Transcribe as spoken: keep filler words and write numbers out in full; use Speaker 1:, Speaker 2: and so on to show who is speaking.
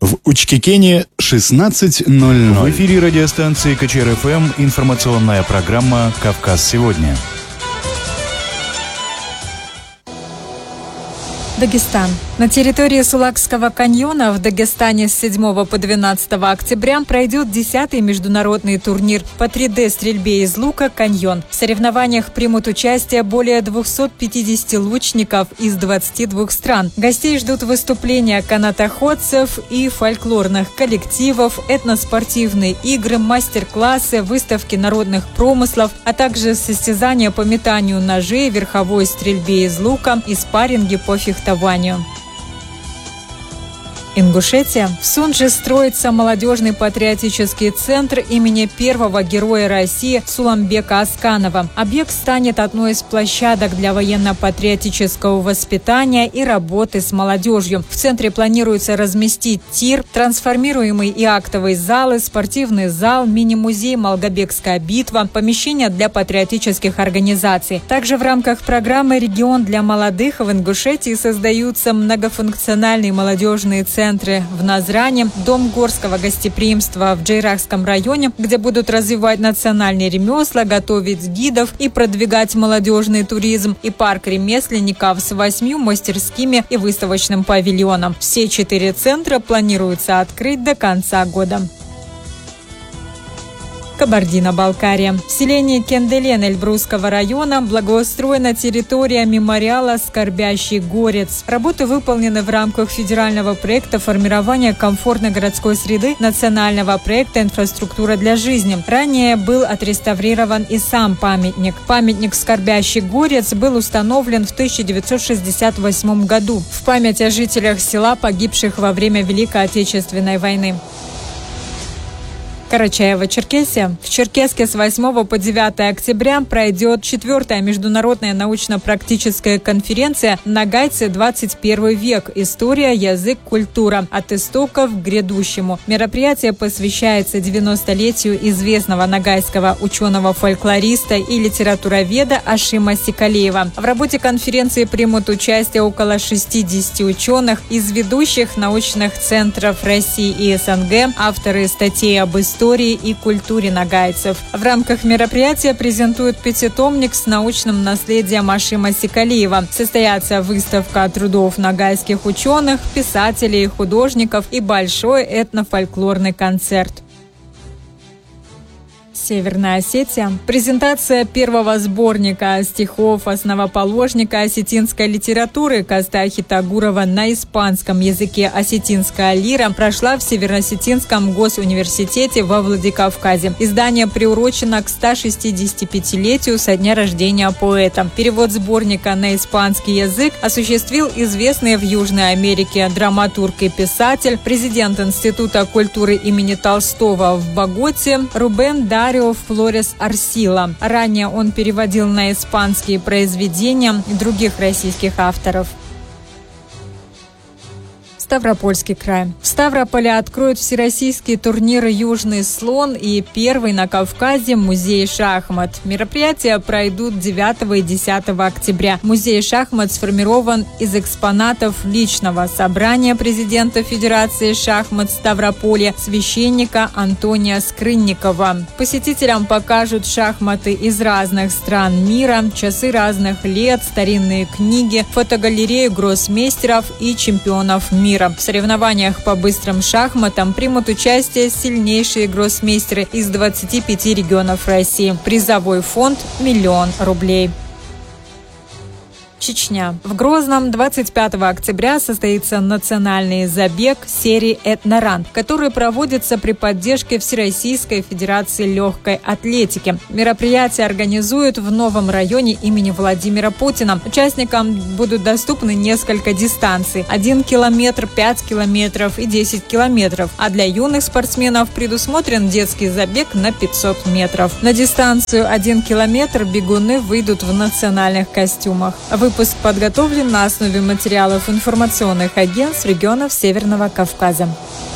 Speaker 1: В Учкекене шестнадцать ноль ноль.
Speaker 2: В эфире радиостанции КЧР-ФМ информационная программа «Кавказ сегодня».
Speaker 3: Дагестан. На территории Сулакского каньона в Дагестане с седьмого по двенадцатое октября пройдет десятый международный турнир по три дэ стрельбе из лука «Каньон». В соревнованиях примут участие более двухсот пятидесяти лучников из двадцати двух стран. Гостей ждут выступления канатоходцев и фольклорных коллективов, этноспортивные игры, мастер-классы, выставки народных промыслов, а также состязания по метанию ножей, верховой стрельбе из лука и спарринги по фехтованию. Ингушетия. В Сунже строится молодежный патриотический центр имени первого героя России Суламбека Асканова. Объект станет одной из площадок для военно-патриотического воспитания и работы с молодежью. В центре планируется разместить тир, трансформируемый и актовые залы, спортивный зал, мини-музей «Малгобекская битва», помещения для патриотических организаций. Также в рамках программы «Регион для молодых» в Ингушетии создаются многофункциональные молодежные центры. Центры в Назране, Дом горского гостеприимства в Джейрахском районе, где будут развивать национальные ремесла, готовить гидов и продвигать молодежный туризм, и парк ремесленников с восьмью мастерскими и выставочным павильоном. Все четыре центра планируется открыть до конца года. Кабардино-Балкария. В селении Кенделен Эльбрусского района благоустроена территория мемориала «Скорбящий горец». Работы выполнены в рамках федерального проекта формирования комфортной городской среды национального проекта «Инфраструктура для жизни». Ранее был отреставрирован и сам памятник. Памятник «Скорбящий горец» был установлен в тысяча девятьсот шестьдесят восьмом году в память о жителях села, погибших во время Великой Отечественной войны. Карачаево-Черкесия. В Черкесске с восьмого по девятое октября пройдет четвертая международная научно-практическая конференция «Нагайцы. двадцать первый век. История, язык, культура. От истоков к грядущему». Мероприятие посвящается девяностолетию известного нагайского ученого-фольклориста и литературоведа Ашима Сикалеева. В работе конференции примут участие около шестидесяти ученых из ведущих научных центров России и СНГ, авторы статей об истории, истории и культуре нагайцев. В рамках мероприятия презентуют пятитомник с научным наследием Ашима Сикалеева. Состоятся выставка трудов нагайских ученых, писателей, художников и большой этнофольклорный концерт. Северная Осетия. Презентация первого сборника стихов основоположника осетинской литературы Кастахи Тагурова на испанском языке «Осетинская лира» прошла в Северо-Осетинском госуниверситете во Владикавказе. Издание приурочено к ста шестидесятипятилетию со дня рождения поэта. Перевод сборника на испанский язык осуществил известный в Южной Америке драматург и писатель, президент Института культуры имени Толстого в Боготе Рубен Дарио Флорес Арсила. Ранее он переводил на испанские произведения других российских авторов. Ставропольский край. В Ставрополе откроют всероссийский турнир «Южный слон» и первый на Кавказе музей шахмат. Мероприятия пройдут девятого и десятого октября. Музей шахмат сформирован из экспонатов личного собрания президента Федерации шахмат Ставрополья, священника Антония Скрынникова. Посетителям покажут шахматы из разных стран мира, часы разных лет, старинные книги, фотогалерею гроссмейстеров и чемпионов мира. В соревнованиях по быстрым шахматам примут участие сильнейшие гроссмейстеры из двадцати пяти регионов России. Призовой фонд – миллион рублей. Чечня. В Грозном двадцать пятого октября состоится национальный забег серии «Этноран», который проводится при поддержке Всероссийской Федерации легкой атлетики. Мероприятие организуют в новом районе имени Владимира Путина. Участникам будут доступны несколько дистанций – один километр, пять километров и десять километров. А для юных спортсменов предусмотрен детский забег на пятьсот метров. На дистанцию один километр бегуны выйдут в национальных костюмах. Выпуск подготовлен на основе материалов информационных агентств регионов Северного Кавказа.